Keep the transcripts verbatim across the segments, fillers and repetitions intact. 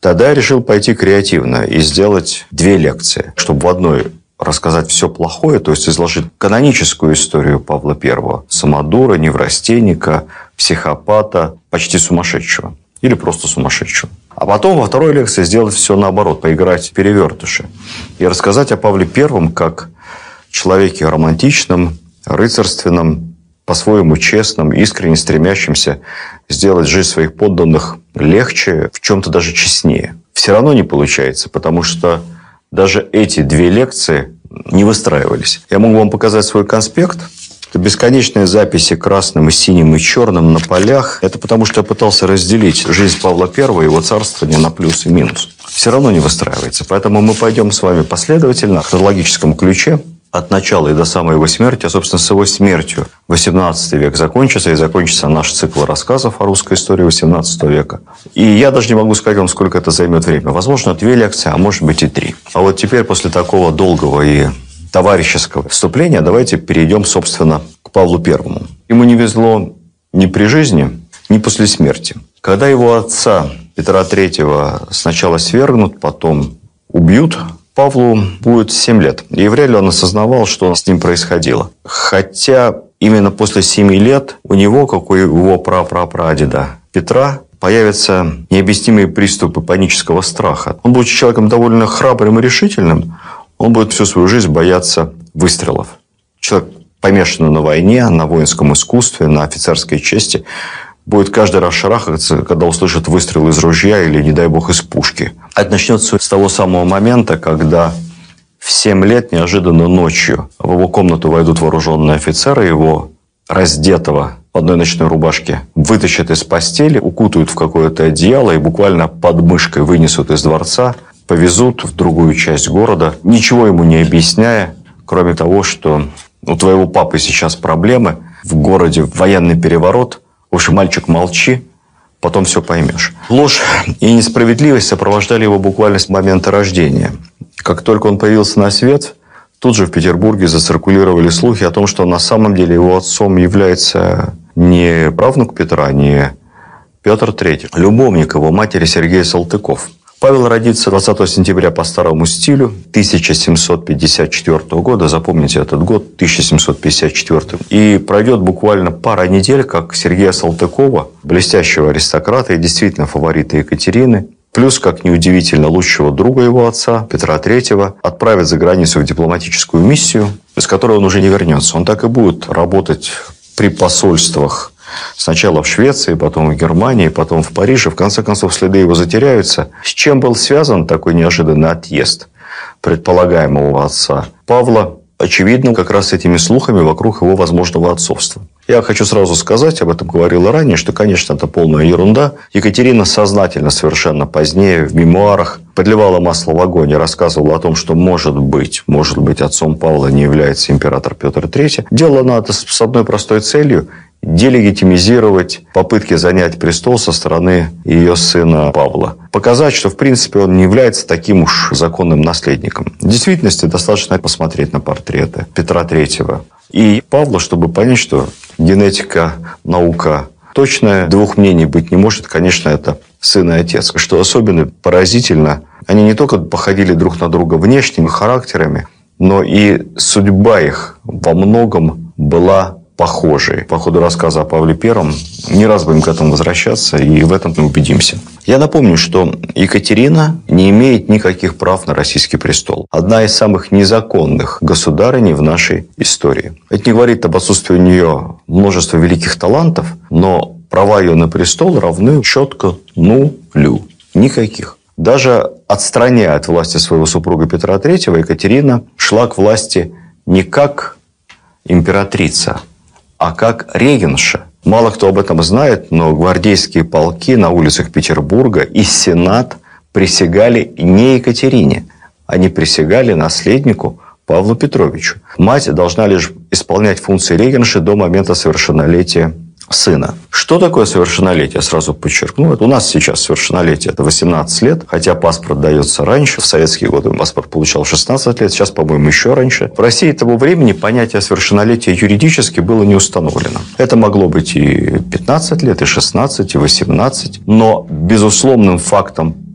Тогда я решил пойти креативно и сделать две лекции, чтобы в одной рассказать все плохое, то есть изложить каноническую историю Павла Первого. Самодура, неврастенника, психопата, почти сумасшедшего. Или просто сумасшедшего. А потом во второй лекции сделать все наоборот, поиграть в перевертыши. И рассказать о Павле Первом как человеке романтичном, рыцарственном, по-своему честном, искренне стремящемся сделать жизнь своих подданных легче, в чем-то даже честнее. Все равно не получается, потому что даже эти две лекции не выстраивались. Я могу вам показать свой конспект. Это бесконечные записи красным, и синим, и черным на полях. Это потому, что я пытался разделить жизнь Павла Первого и его царствование на плюс и минус. Все равно не выстраивается. Поэтому мы пойдем с вами последовательно, в хронологическом ключе, от начала и до самой его смерти, а, собственно, с его смертью восемнадцатый век закончится, и закончится наш цикл рассказов о русской истории восемнадцатого века. И я даже не могу сказать вам, сколько это займет время. Возможно, две лекции, а может быть и три. А вот теперь, после такого долгого и товарищеского вступления, давайте перейдем, собственно, к Павлу Первому. Ему не везло ни при жизни, ни после смерти. Когда его отца Петра Третьего сначала свергнут, потом убьют, Павлу будет семь лет. И вряд ли он осознавал, что с ним происходило. Хотя именно после семи лет у него, как у его прапрапрадеда Петра, появятся необъяснимые приступы панического страха. Он, будучи человеком довольно храбрым и решительным, он будет всю свою жизнь бояться выстрелов. Человек, помешанный на войне, на воинском искусстве, на офицерской чести, будет каждый раз шарахаться, когда услышит выстрел из ружья или, не дай бог, из пушки. Это начнется с того самого момента, когда в семь лет неожиданно ночью в его комнату войдут вооруженные офицеры, его раздетого в одной ночной рубашке вытащат из постели, укутают в какое-то одеяло и буквально под мышкой вынесут из дворца, повезут в другую часть города, ничего ему не объясняя, кроме того, что у твоего папы сейчас проблемы, в городе военный переворот. В общем, мальчик, молчи, потом все поймешь. Ложь и несправедливость сопровождали его буквально с момента рождения. Как только он появился на свет, тут же в Петербурге зациркулировали слухи о том, что на самом деле его отцом является не правнук Петра, не Петр Третий, а любовник его матери Сергей Салтыков. Павел родится двадцатого сентября по старому стилю тысяча семьсот пятьдесят четвёртого года. Запомните этот год, тысяча семьсот пятьдесят четвёртый. И пройдет буквально пара недель, как Сергея Салтыкова, блестящего аристократа и действительно фаворита Екатерины, плюс, как неудивительно, лучшего друга его отца, Петра Третьего, отправят за границу в дипломатическую миссию, из которой он уже не вернется. Он так и будет работать при посольствах. Сначала в Швеции, потом в Германии, потом в Париже. В конце концов, следы его затеряются. С чем был связан такой неожиданный отъезд предполагаемого отца Павла? Очевидно, как раз с этими слухами вокруг его возможного отцовства. Я хочу сразу сказать, об этом говорил и ранее, что, конечно, это полная ерунда. Екатерина сознательно совершенно позднее в мемуарах подливала масло в огонь и рассказывала о том, что, может быть, может быть, отцом Павла не является император Петр Третий. Делала она это с одной простой целью – делегитимизировать попытки занять престол со стороны ее сына Павла. Показать, что, в принципе, он не является таким уж законным наследником. В действительности, достаточно посмотреть на портреты Петра Третьего и Павла, чтобы понять, что генетика, наука точная, двух мнений быть не может. Конечно, это сын и отец. Что особенно поразительно, они не только походили друг на друга внешними характерами, но и судьба их во многом была похожие. По ходу рассказа о Павле Первом не раз будем к этому возвращаться, и в этом мы убедимся. Я напомню, что Екатерина не имеет никаких прав на российский престол. Одна из самых незаконных государыней в нашей истории. Это не говорит об отсутствии у нее множества великих талантов, но права ее на престол равны четко нулю. Никаких. Даже отстраняя от власти своего супруга Петра Третьего, Екатерина шла к власти не как императрица, а как регенша. Мало кто об этом знает, но гвардейские полки на улицах Петербурга и Сенат присягали не Екатерине. Они присягали наследнику Павлу Петровичу. Мать должна лишь исполнять функции регенши до момента совершеннолетия сына. Что такое совершеннолетие? Сразу подчеркну. У нас сейчас совершеннолетие – это восемнадцать лет, хотя паспорт дается раньше. В советские годы паспорт получал шестнадцать лет, сейчас, по-моему, еще раньше. В России того времени понятие совершеннолетия юридически было не установлено. Это могло быть и пятнадцать лет, и шестнадцать, и восемнадцать. Но безусловным фактом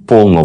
полного